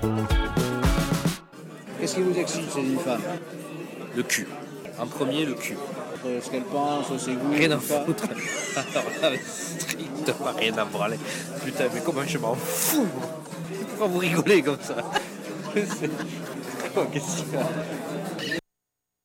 Qu'est-ce qui vous excite chez une femme? Le cul. En premier, le cul. Ce qu'elle pense, ses goûts, Rien à tout ça. foutre. Alors là, strictement rien à branler. Putain, mais comment je m'en fous? Pourquoi vous rigolez comme ça? Oh, qu'est-ce qu'il y a?